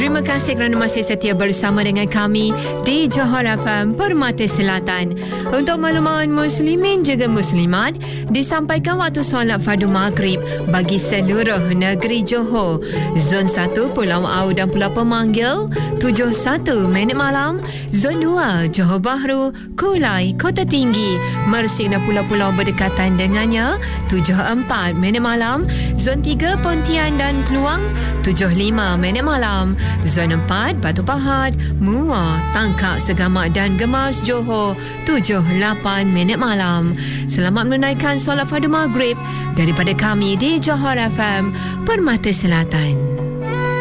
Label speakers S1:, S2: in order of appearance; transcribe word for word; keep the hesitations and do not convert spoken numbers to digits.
S1: Terima kasih kerana masih setia bersama dengan kami di Johor F M Permata Selatan. Untuk makluman muslimin juga muslimat, disampaikan waktu solat fardu maghrib bagi seluruh negeri Johor. Zon satu Pulau Au dan Pulau Pemanggil tujuh puluh satu minit malam. Zon dua Johor Bahru, Kulai, Kota Tinggi, Mersing dan pulau-pulau berdekatan dengannya tujuh puluh empat minit malam. Zon tiga Pontian dan Kluang tujuh puluh lima minit malam. Zon empat Batu Pahat, Muar, Tangkak, Segamat dan Gemas Johor tujuh puluh lapan minit malam. Selamat menunaikan solat fardu maghrib daripada kami di Johor F M Permata Selatan.